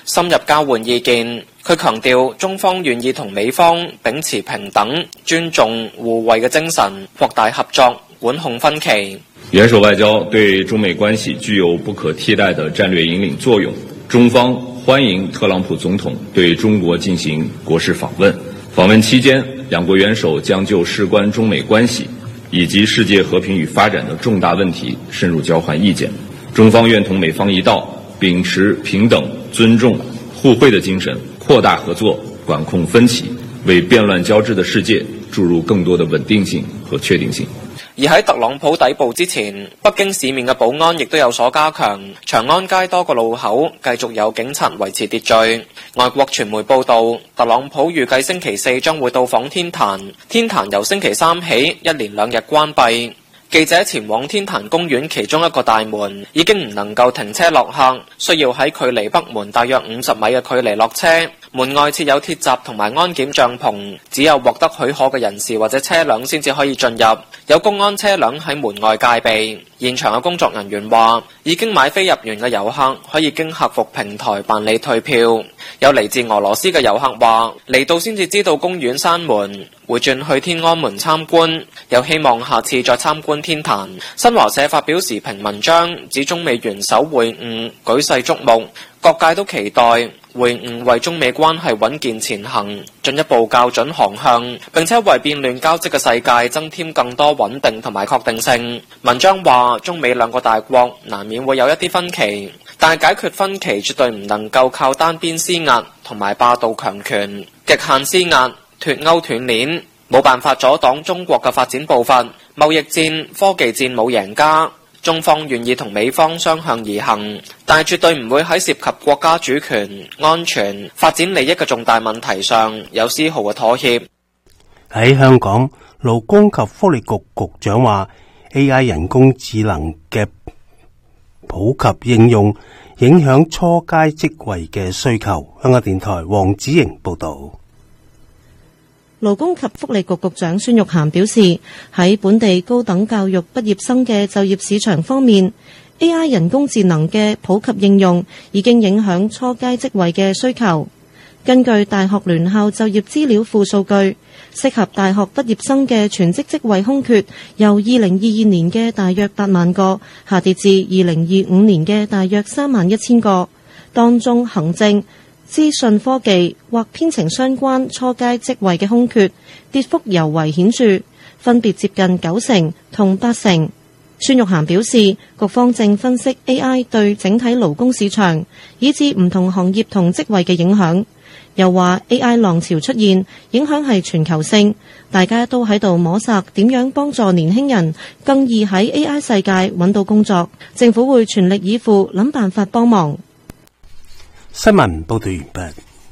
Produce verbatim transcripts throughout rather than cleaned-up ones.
深入交換意見。佢強調，中方願意同美方秉持平等、尊重、互惠嘅精神，擴大合作，管控分歧。 元首外交對中美關係具有不可替代的戰略引領作用。中方歡迎特朗普總統對中國進行國事訪問。訪問期間，兩國元首將就事關中美關係以及世界和平與發展的重大問題深入交換意見。中方願同美方一道，秉持平等、尊重、互惠的精神，擴大合作，管控分歧，為變亂交織的世界注入更多的穩定性和確定性。 而喺特朗普抵埗之前，北京市面嘅保安亦都有所加強，長安街多個路口繼續有警察維持秩序。外國傳媒報道，特朗普預計星期四將會到訪天壇，天壇由星期三起一連兩日關閉。記者前往天壇公園其中一個大門，已經唔能夠停車落客，需要喺距離北門大約五十米嘅距離落車。門外設有鐵閘同埋安檢帳篷，只有獲得許可嘅人士或者車輛先至可以進入。有公安車輛喺門外戒備。現場嘅工作人員話，已經買飛入園嘅遊客可以經客服平台辦理退票。有嚟自俄羅斯嘅遊客話，嚟到先至知道公園閂門，會轉去天安門參觀，又希望下次再參觀天壇。新華社發表時評文章，指中美元首會晤舉世矚目，各界都期待會晤為中美關係穩健前行進一步校準航向，並且為變亂交織嘅世界增添更多穩定同埋確定性。文章話，中美兩個大國難免會有一啲分歧，但係解決分歧絕對唔能夠靠單邊施壓同埋霸道強權、極限施壓、脫鈎斷鏈，冇辦法阻擋中國嘅發展步伐。貿易戰、科技戰冇贏家。中方願意同美方相向而行，但係絕對唔會喺涉及國家主權、安全、發展利益嘅重大問題上有絲毫嘅妥協。 喺香港，勞工及福利局局長話 A I 人工智能嘅普及應用影響初階職位嘅需求。香港電台黃子瑩報道。 勞工及福利局局長孫玉菡表示，喺本地高等教育畢業生嘅就業市場方面 A I 人工智能嘅普及應用已經影響初階職位嘅需求。根據大學聯校就業資料庫數據，適合大學畢業生嘅全職職位空缺由二零二二年嘅大約八萬個下跌至二零二五年嘅大約三萬一千個，當中行政、資訊科技或編程相關初階職位嘅空缺跌幅尤為顯著，分別接近九成同八成。孫玉菡表示，局方正分析 A I 對整體勞工市場以至唔同行業同職位嘅影響。又話 A I 浪潮出現，影響係全球性，大家都喺度摸索點樣幫助年輕人更易喺 A I 世界揾到工作。政府會全力以赴諗辦法幫忙。 新聞報道完畢。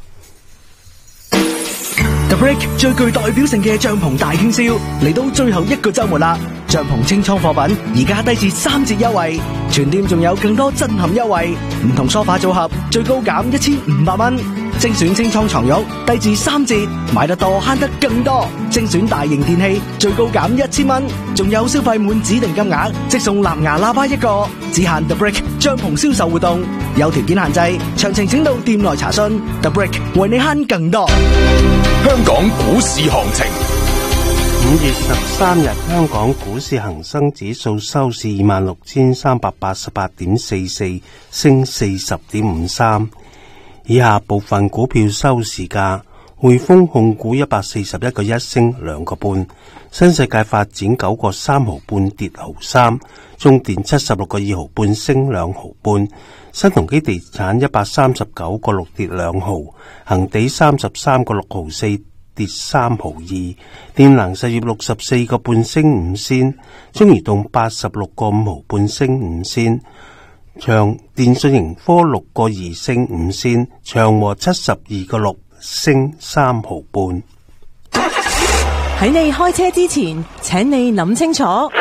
The Break 最具代表性嘅帳篷大傾銷嚟到最後一個週末啦！帳篷清倉貨品而家低至三折優惠，全店仲有更多震撼優惠，唔同梳化組合最高減一千五百蚊，精選清倉床褥低至三折，買得多慳得更多，精選大型電器最高減一千蚊，仲有消費滿指定金額即送藍牙喇叭一個，只限 The Break 帳篷銷售活動，有條件限制，詳情請到店內查詢。The Break 為你慳更多。 香港股市行情， 五月十三日，香港股市恒生指數收市二萬六千三百八十八點四四，升四十點五三。以下部分股票收市價：匯豐控股一百四十一個一升兩個半，新世界發展九個三毫半跌毫三，中電七十六個二毫半升兩毫半，新鴻基地產一百三十九個六跌兩毫，恒地三十三個六毫四跌三毫二，電能實業六十四個半升五仙，中移動八十六個五毫半升五仙，長電訊盈科六個二升五仙，長和七十二個六升三毫半。 喺你開車之前，請你諗清楚。喺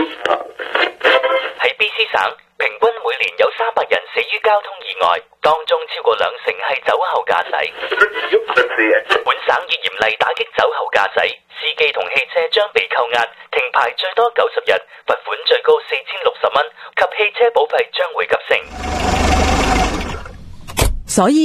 B C 省，平均每年有三百人死於交通意外，當中超過兩成係酒後駕駛。本省已嚴厲打擊酒後駕駛，司機同汽車將被扣押、停牌最多九十日，罰款最高四千六十蚊，及汽車保費將會急升。 所以